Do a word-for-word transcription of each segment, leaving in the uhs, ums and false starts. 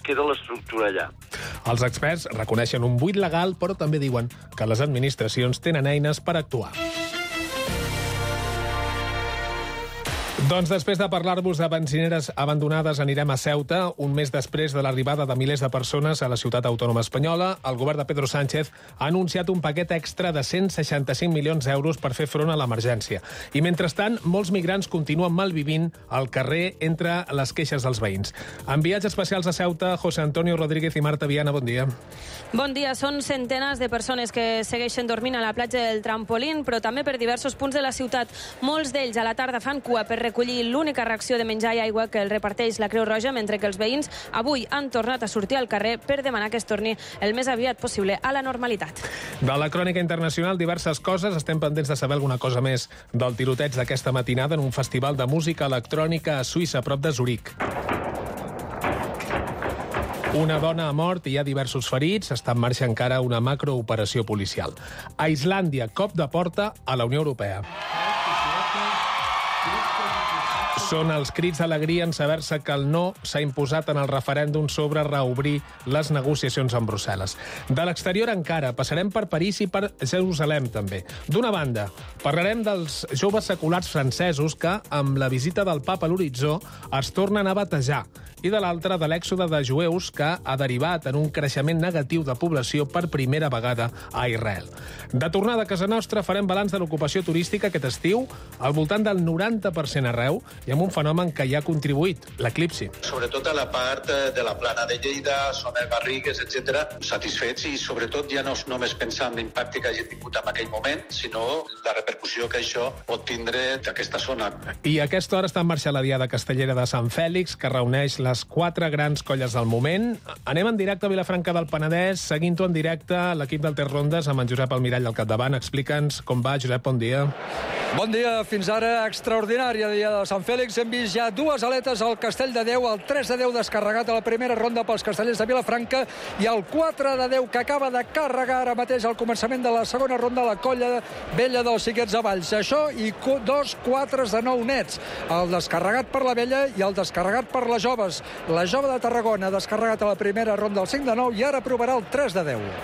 queda l'estructura allà. Els experts reconeixen un buit legal, però també diuen que les administracions tenen eines per actuar. Doncs després de parlar-vos de benzineres abandonades anirem a Ceuta. Un mes després de l'arribada de milers de persones a la ciutat autònoma espanyola, el govern de Pedro Sánchez ha anunciat un paquet extra de cent seixanta-cinc milions d'euros per fer front a l'emergència. I mentrestant, molts migrants continuen malvivint al carrer entre les queixes dels veïns. En viatges especials a Ceuta, José Antonio Rodríguez i Marta Viana, bon dia. Bon dia. Són centenes de persones que segueixen dormint a la platja del Trampolín, però també per diversos punts de la ciutat. Molts d'ells a la tarda fan cua per recollir l'única ració de menjar i aigua que el reparteix la Creu Roja, mentre que els veïns avui han tornat a sortir al carrer per demanar que es torni el més aviat possible a la normalitat. De la crònica internacional, diverses coses. Estem pendents de saber alguna cosa més del tiroteig d'aquesta matinada en un festival de música electrònica a Suïssa, a prop de Zuric. Una dona ha mort i hi ha diversos ferits. Està en marxa encara una macrooperació policial. A Islàndia, cop de porta a la Unió Europea. Són els crits d'alegria en saber-se que el no s'ha imposat en el referèndum sobre reobrir les negociacions amb Brussel·les. De l'exterior encara, passarem per París i per Jerusalem també. D'una banda, parlarem dels joves seculars francesos que, amb la visita del papa a l'horitzó, es tornen a batejar, i de l'altra, de l'èxode de jueus que ha derivat en un creixement negatiu de població per primera vegada a Israel. De tornada a casa nostra, farem balanç de l'ocupació turística aquest estiu al voltant del noranta per cent arreu i amb un fenomen que hi ha contribuït, l'eclipsi. Sobretot a la part de la plana de Lleida, zona de Garrigues, etcètera, satisfets i sobretot ja no només pensar en l'impacte que hagi tingut en aquell moment, sinó la repercussió que això pot tindre d'aquesta zona. I a aquesta hora està en marxa la Diada Castellera de Sant Fèlix, que reuneix les quatre grans colles del moment. Anem en directe a Vilafranca del Penedès, seguint-ho en directe, l'equip del Ter Rondes amb en Josep Almirall al capdavant. Explica'ns com va, Josep, bon dia. Bon dia, fins ara extraordinària Diada de Sant Fèlix. Hem vist ja dues aletes al Castell de Déu, el tres de Déu descarregat a la primera ronda pels castellers de Vilafranca i el quatre de Déu que acaba de carregar ara mateix al començament de la segona ronda la colla vella dels Xiquets de Valls. Això i dos quatres de nou nets, el descarregat per la vella i el descarregat per les joves. La jove de Tarragona ha descarregat a la primera ronda el cinc de nou i ara provarà el tres de deu.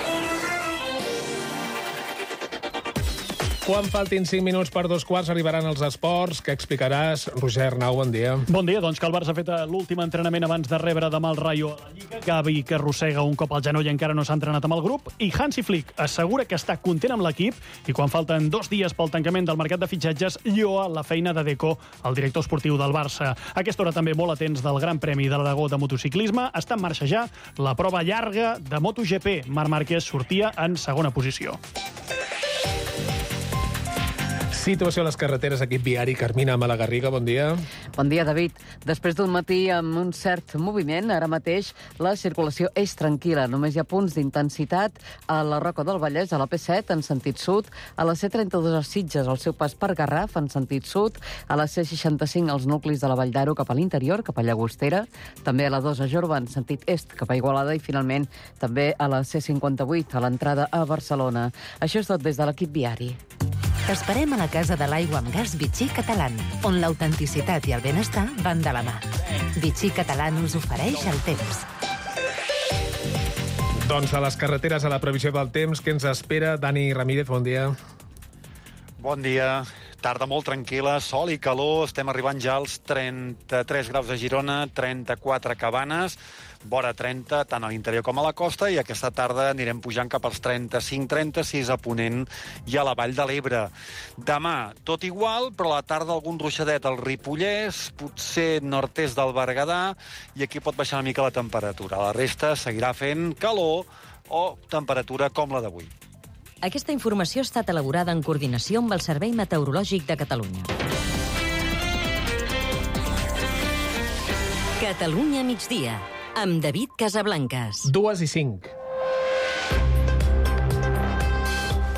Quan faltin cinc minuts per dos quarts arribaran els esports. Què explicaràs? Roger Arnau, bon dia. Bon dia, doncs que el Barça ha fet l'últim entrenament abans de rebre demà el Rayo a la Lliga. Gavi, que arrossega un cop al genoll i encara no s'ha entrenat amb el grup. I Hansi Flick assegura que està content amb l'equip i quan falten dos dies pel tancament del mercat de fitxatges, lloa la feina de Deco, el director esportiu del Barça. A aquesta hora també molt atents del Gran Premi de l'Aragó de motociclisme. Està en marxa ja la prova llarga de MotoGP. Marc Márquez sortia en segona posició. Situació a les carreteres, equip viari. Carmina Malagarriga, bon dia. Bon dia, David. Després d'un matí amb un cert moviment, ara mateix la circulació és tranquil·la. Només hi ha punts d'intensitat a la Roca del Vallès, a la P set, en sentit sud, a la C trenta-dos a Sitges, al seu pas per Garraf, en sentit sud, a la C seixanta-cinc als nuclis de la Vall d'Aro cap a l'interior, cap a Llagostera, també a la dos a Jorba, en sentit est, cap a Igualada, i finalment també a la C cinquanta-vuit, a l'entrada a Barcelona. Això és tot des de l'equip viari. T'esperem a la Casa de l'Aigua amb Gas Vichy Catalán, on l'autenticitat i el benestar van de la mà. Vichy Catalán us ofereix el temps. Doncs a les carreteres, a la previsió del temps, què ens espera? Dani Ramírez, bon dia. Bon dia. Tarda molt tranquil·la, sol i calor. Estem arribant ja als trenta-tres graus a Girona, trenta-quatre a Cabanes, vora trenta, tant a l'interior com a la costa, i aquesta tarda anirem pujant cap als trenta-cinc trenta-sis a Ponent i a la Vall de l'Ebre. Demà, tot igual, però a la tarda algun ruixadet al Ripollès, potser nord-est del Berguedà, i aquí pot baixar una mica la temperatura. La resta seguirà fent calor o temperatura com la d'avui. Aquesta informació ha estat elaborada en coordinació amb el Servei Meteorològic de Catalunya. Catalunya migdia, amb David Casablancas. Dues i cinc.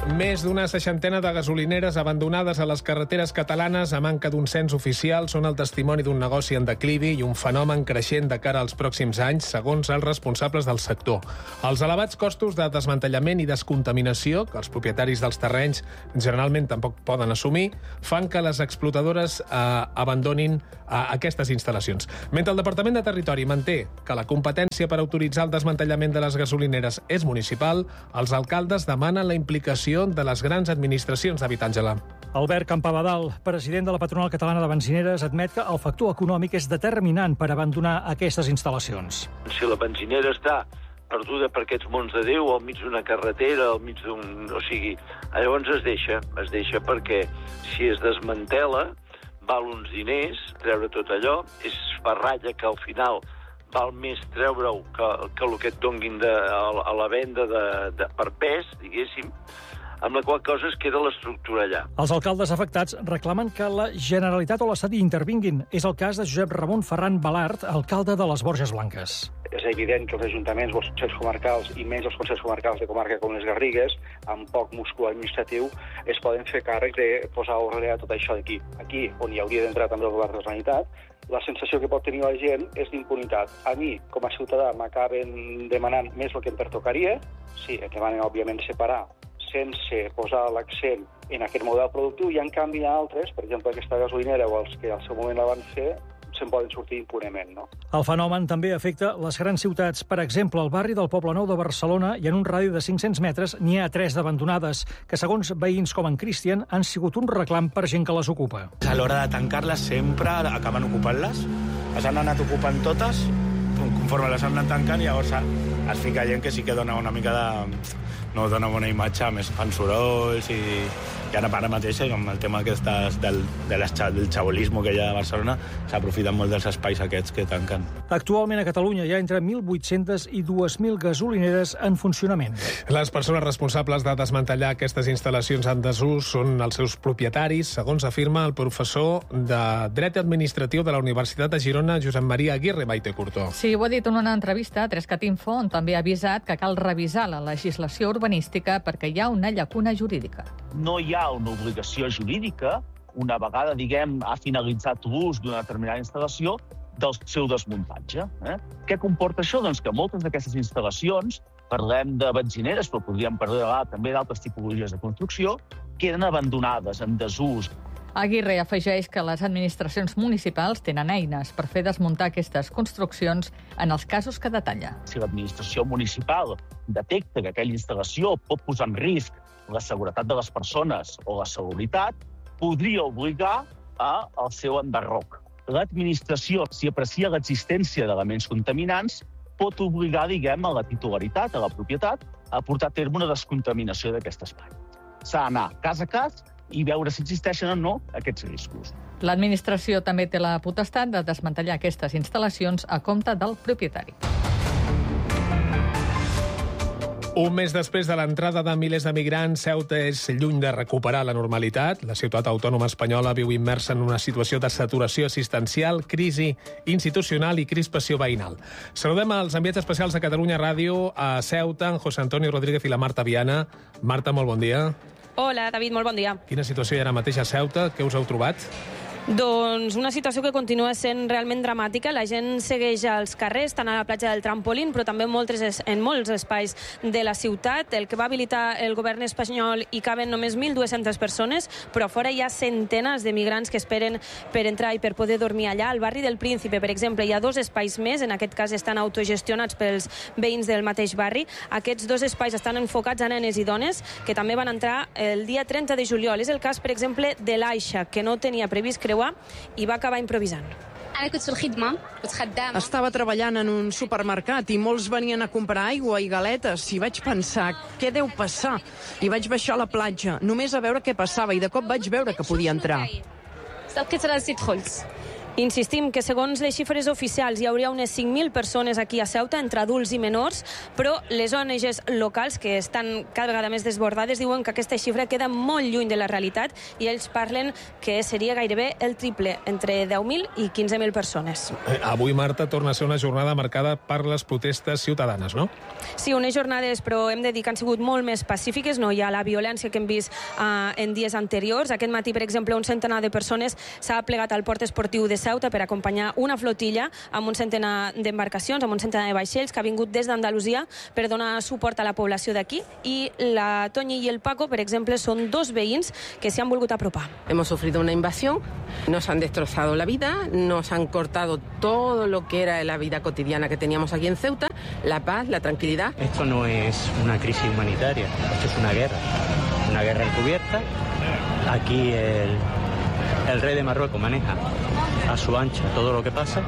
Més d'una seixantena de gasolineres abandonades a les carreteres catalanes a manca d'un cens oficial són el testimoni d'un negoci en declivi i un fenomen creixent de cara als pròxims anys, segons els responsables del sector. Els elevats costos de desmantellament i descontaminació, que els propietaris dels terrenys generalment tampoc poden assumir, fan que les explotadores eh, abandonin eh, aquestes instal·lacions. Mentre el Departament de Territori manté que la competència per autoritzar el desmantellament de les gasolineres és municipal, els alcaldes demanen la implicació de les grans administracions d'habitatge. Albert Campabadal, president de la Patronal Catalana de Benzineres, admet que el factor econòmic és determinant per abandonar aquestes instal·lacions. Si la benzinera està perduda per aquests mons de Déu, al mig d'una carretera, al mig d'un... O sigui, llavors es deixa, es deixa perquè si es desmantela val uns diners, treure tot allò, és farralla que al final val més treure-ho que, que el que et donguin de, a, a la venda de, de, per pes, diguéssim, amb la qual cosa es queda l'estructura allà. Els alcaldes afectats reclamen que la Generalitat o l'Estat hi intervinguin. És el cas de Josep Ramon Ferran Balart, alcalde de les Borges Blanques. És evident que els ajuntaments o els consells comarcals, i menys els consells comarcals de comarca com les Garrigues, amb poc múscul administratiu, es poden fer càrrec de posar ordre a tot això d'aquí. Aquí, on hi hauria d'entrar també el govern de la Generalitat, la sensació que pot tenir la gent és d'impunitat. A mi, com a ciutadà, m'acaben demanant més el que em pertocaria. Sí, em demanen, òbviament, separar sense posar l'accent en aquest model productiu, i en canvi altres, per exemple aquesta gasolinera o els que al seu moment la van fer, se'n poden sortir impunement, no? El fenomen també afecta les grans ciutats. Per exemple, al barri del Poblenou de Barcelona i en un radi de cinc-cents metres n'hi ha tres d'abandonades, que segons veïns com en Cristian han sigut un reclam per gent que les ocupa. A l'hora de tancar-les sempre acaben ocupant-les, les han anat ocupant totes, conforme les han anat tancant, llavors es fica gent que sí que dona una mica de... no dona bona imatge, a més fan sorolls i, i ara, ara mateix, amb el tema aquestes del, de les, del xabolisme que hi ha a Barcelona, s'aprofiten molt dels espais aquests que tanquen. Actualment a Catalunya hi ha entre mil vuit-cents i dos mil gasolineres en funcionament. Les persones responsables de desmantellar aquestes instal·lacions en desús són els seus propietaris, segons afirma el professor de Dret Administratiu de la Universitat de Girona, Josep Maria Aguirre. Maite Curtó. Sí, ho ha dit en una entrevista a Trescat Info, on també ha avisat que cal revisar la legislació urbanística perquè hi ha una llacuna jurídica. No hi ha una obligació jurídica, una vegada, diguem, ha finalitzat l'ús d'una determinada instal·lació, del seu desmuntatge. Eh? Què comporta això? Doncs que moltes d'aquestes instal·lacions, parlem de benzineres, però podríem parlar també d'altres tipologies de construcció, queden abandonades, en desús. Aguirre afegeix que les administracions municipals tenen eines per fer desmuntar aquestes construccions en els casos que detalla. Si l'administració municipal detecta que aquella instal·lació pot posar en risc la seguretat de les persones o la salubritat, podria obligar al seu enderroc. L'administració, si aprecia l'existència d'elements contaminants, pot obligar, diguem, a la titularitat, a la propietat, a portar a terme una descontaminació d'aquest espai. S'ha d'anar cas a cas i veure si existeixen o no aquests riscos. L'administració també té la potestat de desmantellar aquestes instal·lacions a compte del propietari. Un mes després de l'entrada de milers de migrants, Ceuta és lluny de recuperar la normalitat. La ciutat autònoma espanyola viu immersa en una situació de saturació assistencial, crisi institucional i crispació veïnal. Saludem als enviats especials de Catalunya Ràdio a Ceuta, en José Antonio Rodríguez i la Marta Viana. Marta, molt bon dia. Hola, David, molt bon dia. Quina situació hi ha ara mateix a Ceuta? Què us heu trobat? Doncs una situació que continua sent realment dramàtica. La gent segueix als carrers, tant a la platja del Trampolín, però també en molts, en molts espais de la ciutat. El que va habilitar el govern espanyol hi caben només mil dues-centes persones, però fora hi ha centenes de migrants que esperen per entrar i per poder dormir allà. Al barri del Príncipe, per exemple, hi ha dos espais més, en aquest cas estan autogestionats pels veïns del mateix barri. Aquests dos espais estan enfocats a nenes i dones, que també van entrar el dia trenta de juliol. És el cas, per exemple, de l'Aixa, que no tenia previst creuar i va acabar improvisant. Estava treballant en un supermercat i molts venien a comprar aigua i galetes i vaig pensar, què deu passar? I vaig baixar a la platja, només a veure què passava, i de cop vaig veure que podia entrar. Insistim que segons les xifres oficials hi hauria unes cinc mil persones aquí a Ceuta, entre adults i menors, però les O N Ges locals, que estan cada vegada més desbordades, diuen que aquesta xifra queda molt lluny de la realitat i ells parlen que seria gairebé el triple, entre deu mil i quinze mil persones. Eh, avui, Marta, torna a ser una jornada marcada per les protestes ciutadanes, no? Sí, unes jornades, però hem de dir que han sigut molt més pacífiques, no hi ha la violència que hem vist uh, en dies anteriors. Aquest matí, per exemple, un centenar de persones s'ha plegat al port esportiu de Ceuta per acompanyar una flotilla amb un centenar d'embarcacions, amb un centenar de vaixells que ha vingut des d'Andalusia per donar suport a la població d'aquí. I la Toñi i el Paco, per exemple, són dos veïns que s'hi han volgut apropar. Hemos sufrido una invasión, nos han destrozado la vida, nos han cortado todo lo que era la vida cotidiana que teníamos aquí en Ceuta, la paz, la tranquilidad. Esto no es una crisis humanitaria, esto es una guerra, una guerra encubierta. Aquí el, el rey de Marruecos maneja a su ancha todo lo que pasa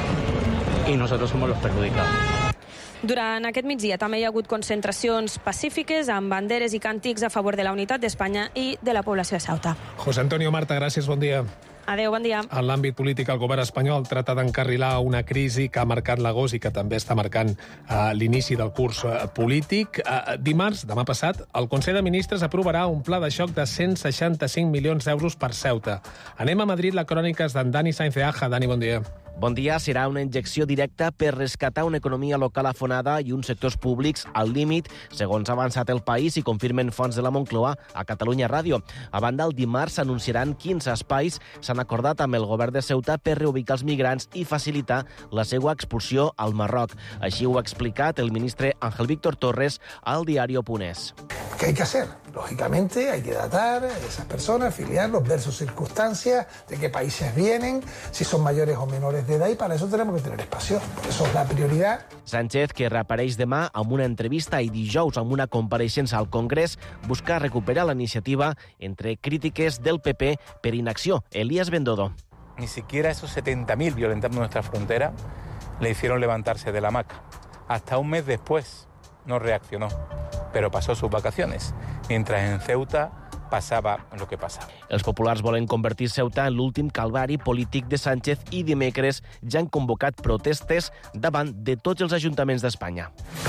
y nosotros somos los perjudicados. Durant aquest migdia també hi ha hagut concentracions pacífiques amb banderes i càntics a favor de la unitat d'Espanya i de la població de Ceuta. José Antonio, Marta, gràcies, bon dia. Adéu, bon dia. En l'àmbit polític, el govern espanyol trata d'encarrilar una crisi que ha marcat l'agost i que també està marcant uh, l'inici del curs uh, polític. Uh, dimarts, demà passat, el Consell de Ministres aprovarà un pla de xoc de cent seixanta-cinc milions d'euros per Ceuta. Anem a Madrid, la crònica és d'en Dani Sainz de Aja. Dani, bon dia. Bon dia. Serà una injecció directa per rescatar una economia local afonada i uns sectors públics al límit, segons ha avançat el País i confirmen fonts de la Moncloa a Catalunya Ràdio. A banda, el dimarts s'anunciaran quins espais s'han acordat amb el govern de Ceuta per reubicar els migrants i facilitar la seva expulsió al Marroc. Així ho ha explicat el ministre Ángel Víctor Torres al diario.es. ¿Qué hay que hacer? Lógicamente hay que datar a esas personas, filiarlos, ver sus circunstancias, de qué países vienen, si son mayores o menores de edad, y para eso tenemos que tener espacio. Por eso es la prioridad. Sánchez, que reapareix demà amb una entrevista i dijous amb una compareixença al Congrés, busca recuperar la iniciativa entre crítiques del P P per inacció. Elías Bendodo. Ni siquiera esos setenta mil violentando nuestra frontera le hicieron levantarse de la hamaca. Hasta un mes después no reaccionó, pero pasó sus vacaciones, mientras en Ceuta passava el que passava. Els populars volen convertir Ceuta en l'últim calvari polític de Sánchez i dimecres ja han convocat protestes davant de tots els ajuntaments d'Espanya.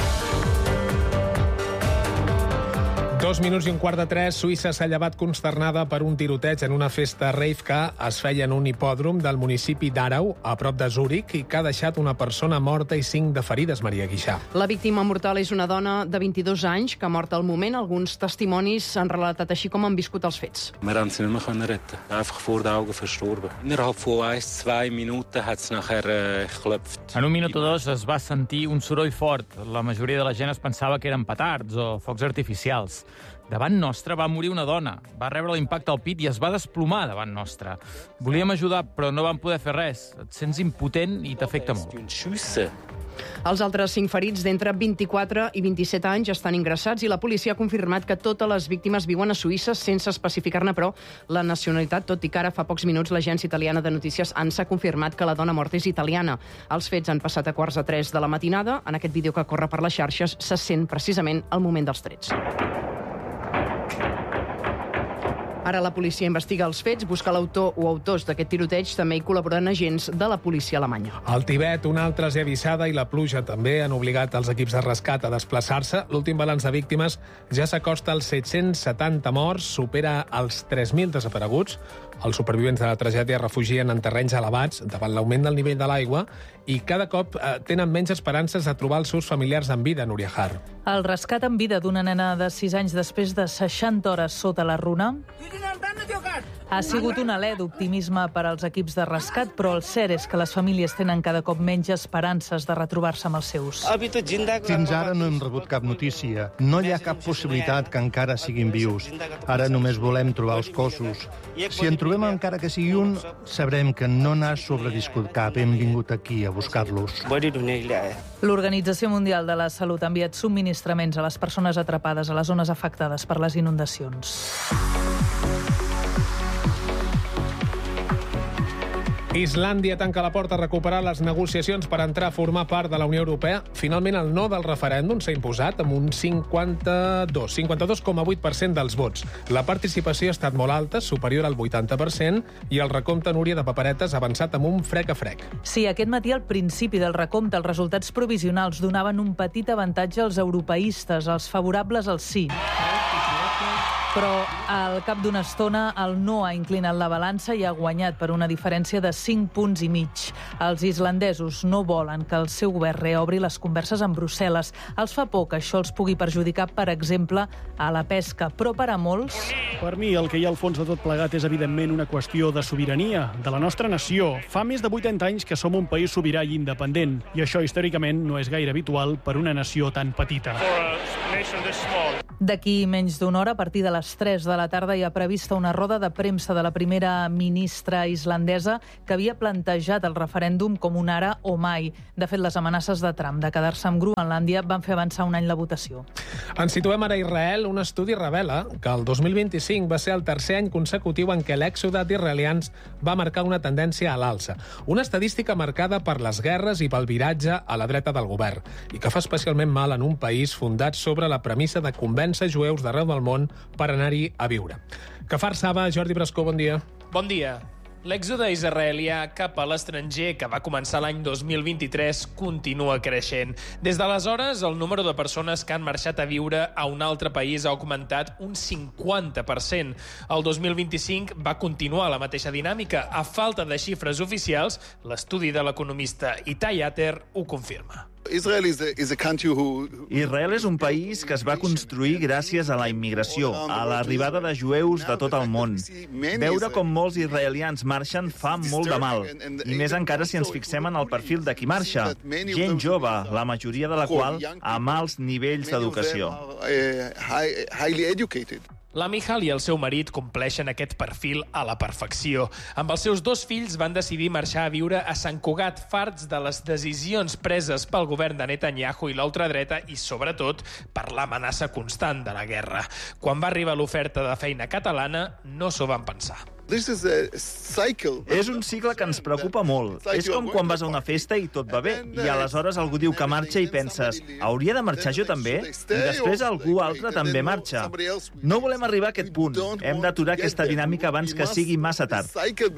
Dos minuts i un quart de tres, Suïssa s'ha llevat consternada per un tiroteig en una festa rave que es feia en un hipòdrom del municipi d'Àrau, a prop de Zúrich, i que ha deixat una persona morta i cinc de ferides, Maria Guixà. La víctima mortal és una dona de vint-i-dos anys que ha mort al moment. Alguns testimonis han relatat així com han viscut els fets. Wir haben sie nicht mehr retten. Einfach vor den Augen verstorben. Innerhalb von ein, zwei Minuten hat es nachher äh, geklopft. En un minut o dos es va sentir un soroll fort. La majoria de la gent es pensava que eren petards o focs artificials. Davant nostre va morir una dona. Va rebre l'impacte al pit i es va desplomar davant nostre. Volíem ajudar, però no vam poder fer res. Et sents impotent i t'afecta molt. Els altres cinc ferits d'entre vint-i-quatre i vint-i-set anys estan ingressats i la policia ha confirmat que totes les víctimes viuen a Suïssa sense especificar-ne, però, la nacionalitat, tot i que ara fa pocs minuts l'agència italiana de notícies ANSA ha confirmat que la dona morta és italiana. Els fets han passat a quarts de tres de la matinada. En aquest vídeo que corre per les xarxes se sent precisament el moment dels trets. Ara la policia investiga els fets, busca l'autor o autors d'aquest tiroteig, també hi col·laboren agents de la policia alemanya. Al Tibet, una altra esllavissada i la pluja també han obligat els equips de rescat a desplaçar-se. L'últim balanç de víctimes ja s'acosta als set-cents setanta morts, supera els tres mil desapareguts. Els supervivents de la tragèdia es refugien en terrenys elevats davant l'augment del nivell de l'aigua i cada cop eh, tenen menys esperances de trobar els seus familiars en vida, Núria Har. El rescat en vida d'una nena de sis anys després de seixanta hores sota la runa ha sigut un alè d'optimisme per als equips de rescat, però el cert és que les famílies tenen cada cop menys esperances de retrobar-se amb els seus. Fins ara no hem rebut cap notícia. No hi ha cap possibilitat que encara siguin vius. Ara només volem trobar els cossos. Si en trobem encara que sigui un, sabrem que no n'ha sobreviscut cap. Hem vingut aquí a buscar-los. L'Organització Mundial de la Salut ha enviat subministraments a les persones atrapades a les zones afectades per les inundacions. Islàndia tanca la porta a recuperar les negociacions per entrar a formar part de la Unió Europea. Finalment, el no del referèndum s'ha imposat amb un cinquanta-dos, cinquanta-dos coma vuit per cent dels vots. La participació ha estat molt alta, superior al vuitanta per cent, i el recompte, Núria, de paperetes ha avançat amb un frec a frec. Sí, aquest matí, al principi del recompte, els resultats provisionals donaven un petit avantatge als europeistes, als favorables al sí. Però al cap d'una estona el no ha inclinat la balança i ha guanyat per una diferència de cinc punts i mig. Els islandesos no volen que el seu govern reobri les converses amb Brussel·les. Els fa por que això els pugui perjudicar, per exemple, a la pesca. Però per a molts... Per mi, el que hi ha al fons de tot plegat és, evidentment, una qüestió de sobirania, de la nostra nació. Fa més de vuitanta anys que som un país sobirà i independent, i això, històricament, no és gaire habitual per una nació tan petita. D'aquí menys d'una hora, a partir de les tres de la tarda, hi ha prevista una roda de premsa de la primera ministra islandesa que havia plantejat el referèndum com un ara o mai. De fet, les amenaces de Trump de quedar-se amb Groenlàndia van fer avançar un any la votació. Ens situem ara a Israel. Un estudi revela que el dos mil vint-i-cinc va ser el tercer any consecutiu en què l'èxode d'israelians va marcar una tendència a l'alça. Una estadística marcada per les guerres i pel viratge a la dreta del govern, i que fa especialment mal en un país fundat sobre la premissa de convèncer jueus d'arreu del món per anar-hi a viure. Que farsava, Jordi Brascó, bon dia. Bon dia. L'èxode israelià cap a l'estranger, que va començar l'any dos mil vint-i-tres, continua creixent. Des d'aleshores, el número de persones que han marxat a viure a un altre país ha augmentat un cinquanta per cent. El dos mil vint-i-cinc va continuar la mateixa dinàmica. A falta de xifres oficials, l'estudi de l'economista Itai Ater ho confirma. Israel és un país que es va construir gràcies a la immigració, a l'arribada de jueus de tot el món. Veure com molts israelians marxen fa molt de mal, i més encara si ens fixem en el perfil de qui marxa. Gent jove, la majoria de la qual amb alts nivells d'educació. La Michal i el seu marit compleixen aquest perfil a la perfecció. Amb els seus dos fills van decidir marxar a viure a Sant Cugat, farts de les decisions preses pel govern de Netanyahu i l'ultradreta i, sobretot, per l'amenaça constant de la guerra. Quan va arribar l'oferta de feina catalana, no s'ho van pensar. És un cicle que ens preocupa molt. És com quan vas a una festa i tot va bé, i aleshores algú diu que marxa i penses, hauria de marxar jo també? I després algú altre també marxa. No volem arribar a aquest punt. Hem d'aturar aquesta dinàmica abans que sigui massa tard.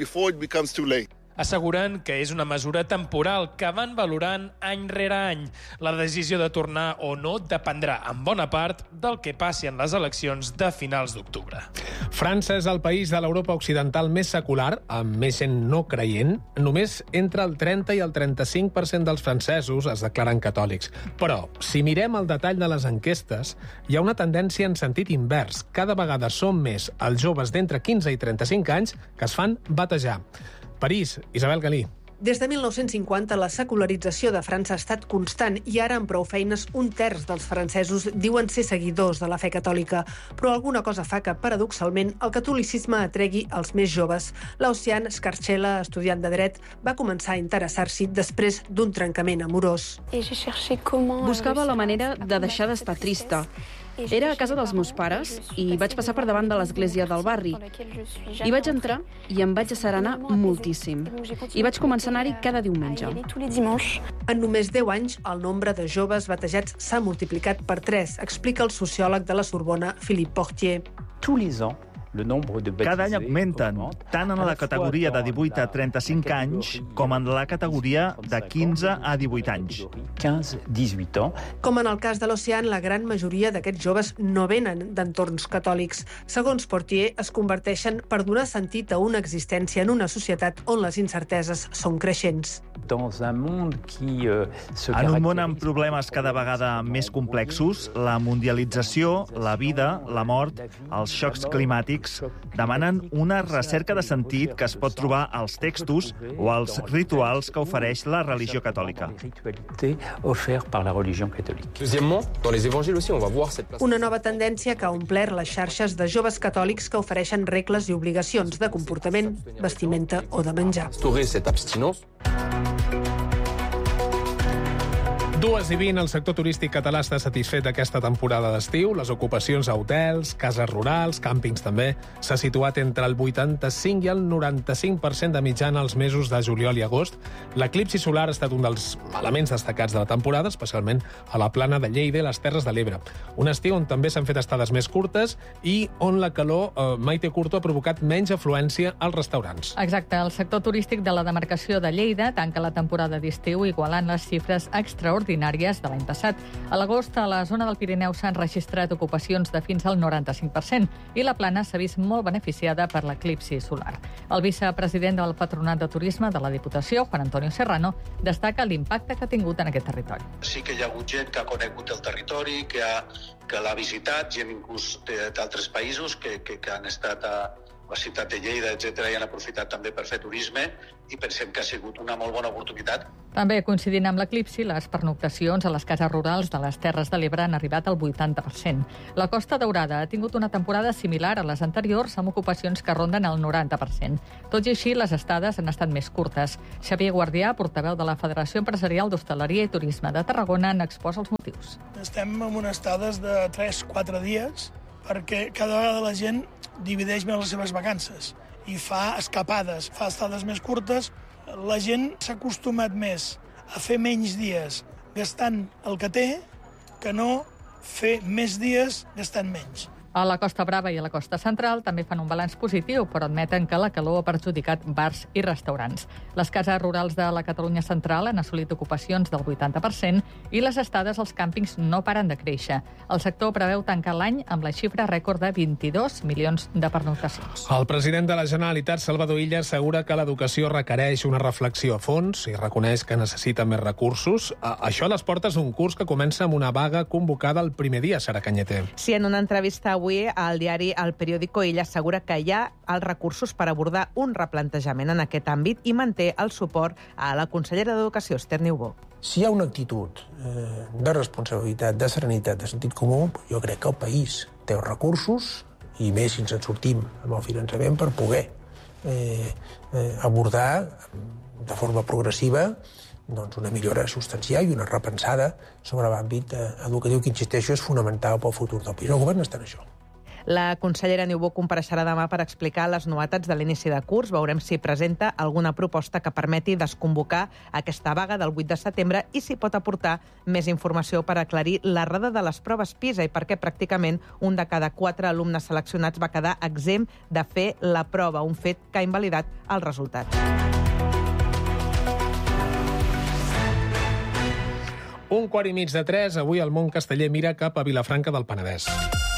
Asseguren que és una mesura temporal que van valorant any rere any. La decisió de tornar o no dependrà en bona part del que passi en les eleccions de finals d'octubre. França és el país de l'Europa occidental més secular, amb més gent no creient. Només entre el trenta i el trenta-cinc per cent dels francesos es declaren catòlics. Però, si mirem el detall de les enquestes, hi ha una tendència en sentit invers. Cada vegada són més els joves d'entre quinze i trenta-cinc anys que es fan batejar. París, Isabel Galí. Des de mil nou-cents cinquanta, la secularització de França ha estat constant i ara, amb prou feines, un terç dels francesos diuen ser seguidors de la fe catòlica. Però alguna cosa fa que, paradoxalment, el catolicisme atregui els més joves. L'Ocean Scarcella, estudiant de dret, va començar a interessar-s'hi després d'un trencament amorós. Buscava la manera de deixar d'estar trista. Era a casa dels meus pares i vaig passar per davant de l'església del barri. Hi vaig entrar i em vaig asserenar moltíssim. I vaig començar a anar-hi cada diumenge. En només deu anys, el nombre de joves batejats s'ha multiplicat per tres, explica el sociòleg de la Sorbona, Philippe Portier. Tous les ans, cada any augmenten, tant en la categoria de divuit a trenta-cinc anys com en la categoria de quinze a divuit anys. Com en el cas de l'Ocean, la gran majoria d'aquests joves no venen d'entorns catòlics. Segons Portier, es converteixen per donar sentit a una existència en una societat on les incerteses són creixents. En un món amb problemes cada vegada més complexos, la mundialització, la vida, la mort, els xocs climàtics demanen una recerca de sentit que es pot trobar als textos o als rituals que ofereix la religió catòlica. Una nova tendència que ha omplert les xarxes de joves catòlics que ofereixen regles i obligacions de comportament, vestimenta o de menjar. Dues i vint, el sector turístic català està satisfet d'aquesta temporada d'estiu. Les ocupacions a hotels, cases rurals, càmpings també, s'ha situat entre el vuitanta-cinc i el noranta-cinc per cent de mitjana els mesos de juliol i agost. L'eclipsi solar ha estat un dels elements destacats de la temporada, especialment a la plana de Lleida i les Terres de l'Ebre. Un estiu on també s'han fet estades més curtes i on la calor, eh, Maite Curto, ha provocat menys afluència als restaurants. Exacte, el sector turístic de la demarcació de Lleida tanca la temporada d'estiu igualant les xifres extraordinàries ordinàries de l'any passat. A l'agost, a la zona del Pirineu s'han registrat ocupacions de fins al noranta-cinc per cent i la plana s'ha vist molt beneficiada per l'eclipsi solar. El vicepresident del Patronat de Turisme de la Diputació, Juan Antonio Serrano, destaca l'impacte que ha tingut en aquest territori. Sí que hi ha hagut gent que ha conegut el territori, que, ha, que l'ha visitat, gent inclús d'altres països que, que, que han estat a la ciutat de Lleida, etcètera, i han aprofitat també per fer turisme i pensem que ha sigut una molt bona oportunitat. També coincidint amb l'eclipsi, les pernoctacions a les cases rurals de les Terres de l'Ebre han arribat al vuitanta per cent. La Costa Daurada ha tingut una temporada similar a les anteriors, amb ocupacions que ronden el noranta per cent. Tot i així, les estades han estat més curtes. Xavier Guardià, portaveu de la Federació Empresarial d'Hostaleria i Turisme de Tarragona, n'exposa els motius. Estem en unes estades de tres a quatre dies perquè cada vegada la gent divideix més les seves vacances i fa escapades, fa estades més curtes. La gent s'ha acostumat més a fer menys dies gastant el que té que no fer més dies gastant menys. A la Costa Brava i a la Costa Central també fan un balanç positiu, però admeten que la calor ha perjudicat bars i restaurants. Les cases rurals de la Catalunya Central han assolit ocupacions del vuitanta per cent i les estades als càmpings no paren de créixer. El sector preveu tancar l'any amb la xifra rècord de vint-i-dos milions de pernoctacions. El president de la Generalitat, Salvador Illa, assegura que l'educació requereix una reflexió a fons i reconeix que necessita més recursos. Això a les portes d'un curs que comença amb una vaga convocada el primer dia, Sara Cañete. Sí, en una entrevista avui al diari El Periódico, ell assegura que hi ha els recursos per abordar un replantejament en aquest àmbit i manté el suport a la consellera d'Educació, Esther Niubó. Si hi ha una actitud eh, de responsabilitat, de serenitat, de sentit comú, jo crec que el país té els recursos, i més si ens en sortim amb el finançament, per poder eh, eh, abordar de forma progressiva doncs una millora substancial i una repensada sobre l'àmbit educatiu, que, insisteixo, és fonamental pel futur del país. El govern està en això. La consellera Niubó compareixerà demà per explicar les novetats de l'inici de curs. Veurem si presenta alguna proposta que permeti desconvocar aquesta vaga del vuit de setembre i si pot aportar més informació per aclarir l'errada de les proves PISA i perquè pràcticament un de cada quatre alumnes seleccionats va quedar exempt de fer la prova, un fet que ha invalidat els resultats. Un quart i mig de tres, avui el món casteller mira cap a Vilafranca del Penedès.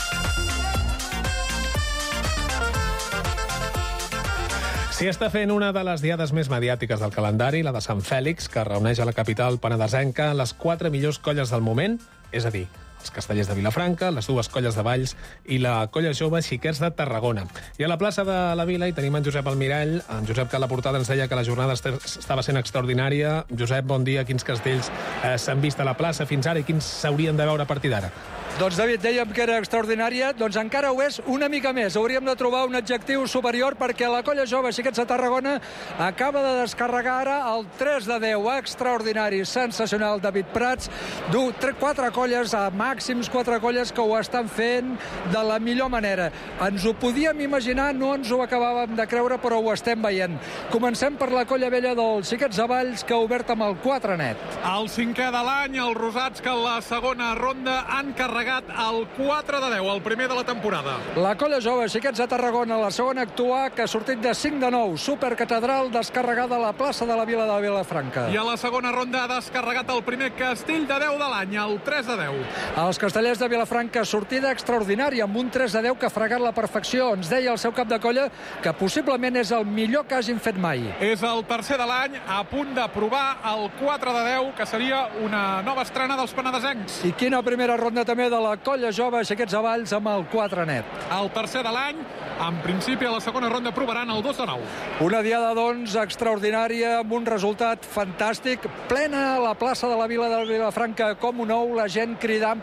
S'hi està fent una de les diades més mediàtiques del calendari, la de Sant Fèlix, que reuneix a la capital penedesenca les quatre millors colles del moment, és a dir, els Castellers de Vilafranca, les dues colles de Valls i la colla jove Xiquets de Tarragona. I a la plaça de la Vila hi tenim en Josep Almirall. En Josep, que a la portada ens deia que la jornada estava sent extraordinària. Josep, bon dia. Quins castells eh, s'han vist a la plaça fins ara i quins s'haurien de veure a partir d'ara? Doncs, David, dèiem que era extraordinària, doncs encara ho és una mica més. Hauríem de trobar un adjectiu superior perquè la colla jove Xiquets de Tarragona acaba de descarregar ara el tres de deu. Extraordinari, sensacional, David Prats. Du quatre colles, a màxims quatre colles, que ho estan fent de la millor manera. Ens ho podíem imaginar, no ens ho acabàvem de creure, però ho estem veient. Comencem per la colla vella dels Xiquets de Valls, que ha obert amb el quatre net. El cinquè de l'any, els rosats, que en la segona ronda han carregat el quatre de deu, el primer de la temporada. La colla jove Xiquets de Tarragona, la segona actuar, que ha sortit de cinc de nou. Supercatedral, descarregada a la plaça de la Vila de Vilafranca. I a la segona ronda ha descarregat el primer castell de deu de l'any, el tres de deu. Els castellers de Vilafranca, sortida extraordinària, amb un tres de deu que ha fregat la perfecció. Ens deia el seu cap de colla que possiblement és el millor que hagin fet mai. És el tercer de l'any, a punt de provar el quatre de deu, que seria una nova estrena dels penedesencs. I quina primera ronda també de la colla jove Xiquets de Valls amb el quatre net. El tercer de l'any, en principi a la segona ronda provaran el dos de nou. Una diada, doncs, extraordinària, amb un resultat fantàstic, plena a la plaça de la Vila de Vilafranca com un ou, la gent cridant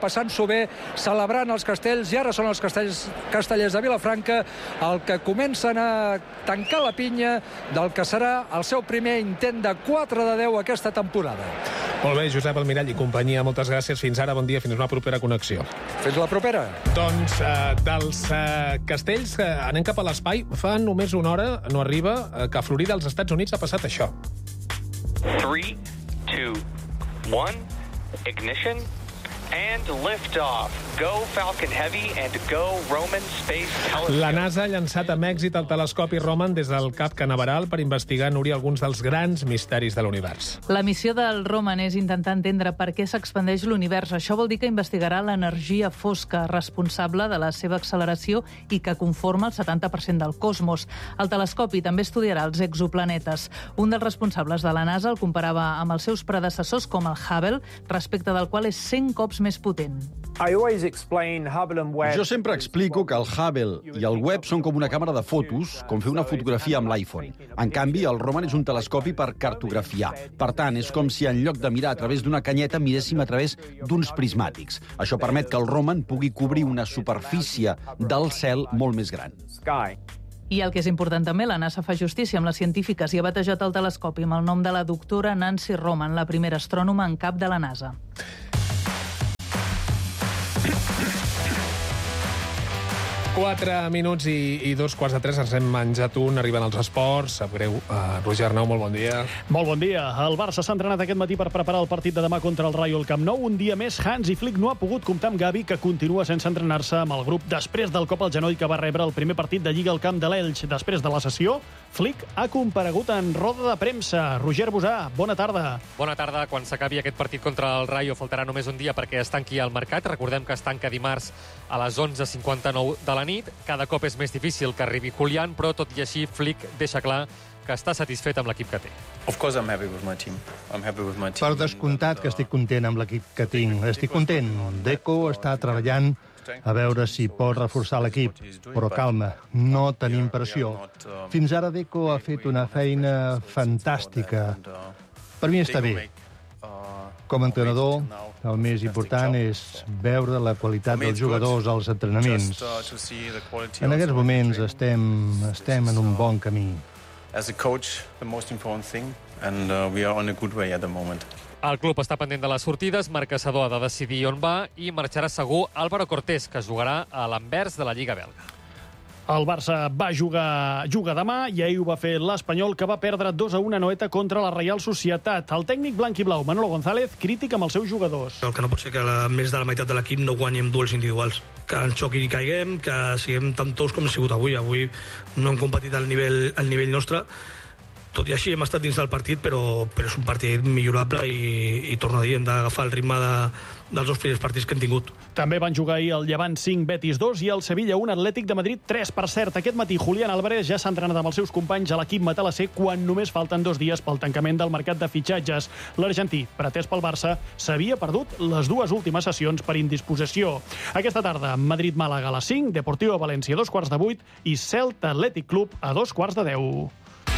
passant-s'ho bé, celebrant els castells, i ara són els castells castellers de Vilafranca el que comencen a tancar la pinya del que serà el seu primer intent de quatre de deu aquesta temporada. Molt bé, Josep Almirall i companyia, moltes gràcies. Fins ara, bon dia, fins una propera connexió. Fins la propera. Doncs eh, dels eh, castells eh, anem cap a l'espai. Fa només una hora, no arriba, eh, que a Florida, als Estats Units, ha passat això. three, two, one, ignition, and lift-off. Go Falcon Heavy and go Roman Space Telescope. La NASA ha llançat amb èxit el telescopi Roman des del Cap Canaveral per investigar, Núria, alguns dels grans misteris de l'univers. La missió del Roman és intentar entendre per què s'expandeix l'univers. Això vol dir que investigarà l'energia fosca responsable de la seva acceleració i que conforma el setanta per cent del cosmos. El telescopi també estudiarà els exoplanetes. Un dels responsables de la NASA el comparava amb els seus predecessors com el Hubble, respecte del qual és cent cops més potent. Jo sempre explico que el Hubble i el Webb són com una càmera de fotos, com fer una fotografia amb l'iPhone. En canvi, el Roman és un telescopi per cartografiar. Per tant, és com si en lloc de mirar a través d'una canyeta miréssim a través d'uns prismàtics. Això permet que el Roman pugui cobrir una superfície del cel molt més gran. I el que és important també, la NASA fa justícia amb les científiques i ha batejat el telescopi amb el nom de la doctora Nancy Roman, la primera astrònoma en cap de la NASA. Quatre minuts i, i dos quarts de tres, ens hem menjat un, arriben els esports. Sap greu. Uh, Roger Arnau, molt bon dia. Molt bon dia. El Barça s'ha entrenat aquest matí per preparar el partit de demà contra el Rayo al Camp Nou. Un dia més, Hansi Flick no ha pogut comptar amb Gavi, que continua sense entrenar-se amb el grup després del cop al genoll que va rebre el primer partit de Lliga al camp de l'Elx. Després de la sessió, Flick ha comparegut en roda de premsa. Roger Busà, bona tarda. Bona tarda. Quan s'acabi aquest partit contra el Rayo faltarà només un dia perquè es tanqui el mercat. Recordem que es tanca dimarts a les onze cinquanta-nou de la nit. Cada cop és més difícil que arribi Julián, però tot i així Flick deixa clar que està satisfet amb l'equip que té. Per descomptat que estic content amb l'equip que tinc. Estic content. Deco està treballant a veure si pot reforçar l'equip. Però calma, no tenim pressió. Fins ara Deco ha fet una feina fantàstica. Per mi està bé. Com a entrenador, el més important és veure la qualitat dels jugadors als entrenaments. En aquests moments estem, estem en un bon camí. El club està pendent de les sortides, Marc Caçador ha de decidir on va i marxarà segur Álvaro Cortés, que jugarà a l'Anvers de la Lliga belga. El Barça va jugar, juga demà i ahir ho va fer l'Espanyol, que va perdre dos a un a Noeta contra la Reial Societat. El tècnic blanc i blau, Manolo González, crític amb els seus jugadors. El que no pot ser que la, més de la meitat de l'equip no guanyem duels individuals. Que ens xoqui i caiguem, que siguem tan tous com hem sigut avui. Avui no hem competit al nivell, al nivell nostre. Tot i així hem estat dins del partit, però, però és un partit millorable i, i torno a dir, hem d'agafar el ritme de, dels dos primers partits que hem tingut. També van jugar ahir el Llevant cinc, Betis dos i el Sevilla un, Atlètic de Madrid tres. Per cert, aquest matí Julián Álvarez ja s'ha entrenat amb els seus companys a l'equip matalasser quan només falten dos dies pel tancament del mercat de fitxatges. L'argentí, pretès pel Barça, s'havia perdut les dues últimes sessions per indisposició. Aquesta tarda, Madrid-Màlaga a les cinc, Deportivo València a dos quarts de vuit i Celta Atlètic Club a dos quarts de deu.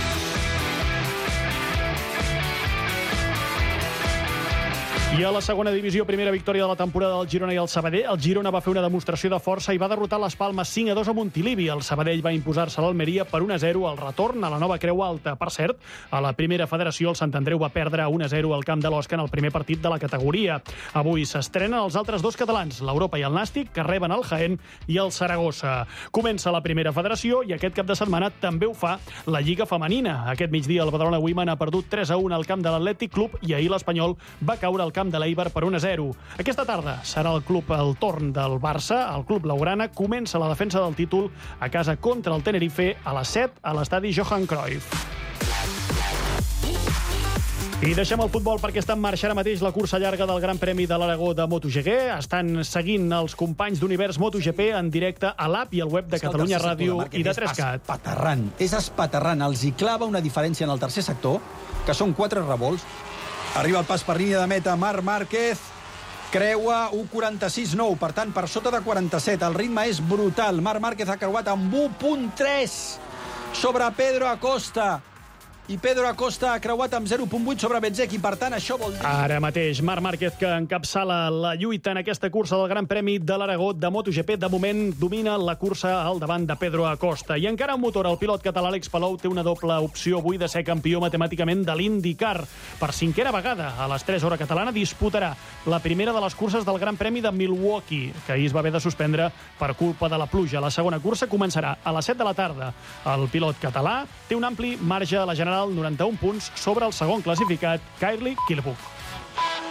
I a la segona divisió, primera victòria de la temporada del Girona i el Sabadell. El Girona va fer una demostració de força i va derrotar les Palmes cinc a dos a Montilivi. El Sabadell va imposar-se a l'Almeria per un a zero al retorn a la nova Creu Alta. Per cert, a la primera federació el Sant Andreu va perdre un a zero al camp de l'Osca en el primer partit de la categoria. Avui s'estrenen els altres dos catalans, l'Europa i el Nàstic, que reben el Jaén i el Saragossa. Comença la primera federació i aquest cap de setmana també ho fa la Lliga Femenina. Aquest migdia el Badalona Women ha perdut tres a un al camp de l'Atlètic Club i ahir l'Espanyol va caure al camp de l'Eibar per un a zero. Aquesta tarda serà el club el torn del Barça. El club blaugrana comença la defensa del títol a casa contra el Tenerife a les set a l'estadi Johan Cruyff. I deixem el futbol perquè està en marxa ara mateix la cursa llarga del Gran Premi de l'Aragó de MotoGP. Estan seguint els companys d'Univers MotoGP en directe a l'app i al web de Catalunya Ràdio i de tres cat. És espaterrant, és espaterrant. Els hi clava una diferència en el tercer sector, que són quatre revolts. Arriba el pas per línia de meta, Marc Márquez, creua u quaranta-sis nou, per tant, per sota de quaranta-set. El ritme és brutal. Marc Márquez ha creuat amb u punt tres sobre Pedro Acosta. i Pedro Acosta ha creuat amb zero coma vuit sobre Bezzecchi. Per tant, això vol dir... Ara mateix, Marc Márquez, que encapçala la lluita en aquesta cursa del Gran Premi de l'Aragó de MotoGP, de moment domina la cursa al davant de Pedro Acosta. I encara un motor, el pilot català Àlex Palou té una doble opció avui de ser campió matemàticament de l'IndyCar. Per cinquena vegada, a les tres hores catalana, disputarà la primera de les curses del Gran Premi de Milwaukee, que ahir es va haver de suspendre per culpa de la pluja. La segona cursa començarà a les set de la tarda. El pilot català té un ampli marge a la general, noranta-un punts, sobre el segon classificat, Kylie Killebrew.